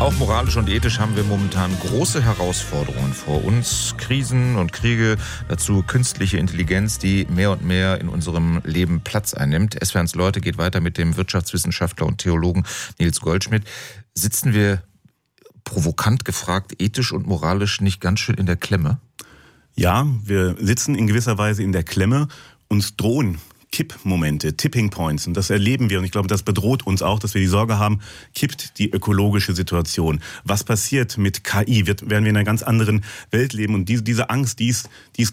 Auch moralisch und ethisch haben wir momentan große Herausforderungen vor uns. Krisen und Kriege, dazu künstliche Intelligenz, die mehr und mehr in unserem Leben Platz einnimmt. SWR1 Leute geht weiter mit dem Wirtschaftswissenschaftler und Theologen Nils Goldschmidt. Sitzen wir, provokant gefragt, ethisch und moralisch nicht ganz schön in der Klemme? Ja, wir sitzen in gewisser Weise in der Klemme. Uns drohen Kippmomente, Tipping Points. Und das erleben wir. Und ich glaube, das bedroht uns auch, dass wir die Sorge haben, kippt die ökologische Situation. Was passiert mit KI? Werden wir in einer ganz anderen Welt leben? Und diese Angst, die ist